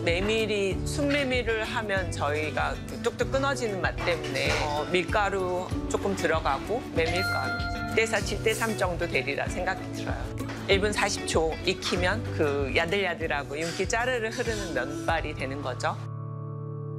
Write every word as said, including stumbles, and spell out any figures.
메밀이 순메밀을 하면 저희가 뚝뚝 끊어지는 맛 때문에 어, 밀가루 조금 들어가고 메밀가루 일 대 사, 칠 대 삼 정도 되리라 생각이 들어요. 일 분 사십 초 익히면 그 야들야들하고 윤기 짜르르 흐르는 면발이 되는 거죠.